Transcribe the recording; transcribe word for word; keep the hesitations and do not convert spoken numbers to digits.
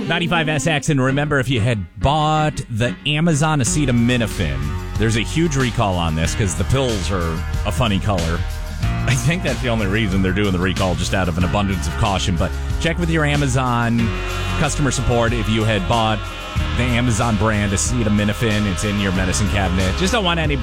ninety-five S X, and remember, if you had bought the Amazon acetaminophen, there's a huge recall on this because the pills are a funny color. I think that's the only reason they're doing the recall, just out of an abundance of caution. But check with your Amazon customer support if you had bought the Amazon brand acetaminophen. It's in your medicine cabinet. Just don't want anybody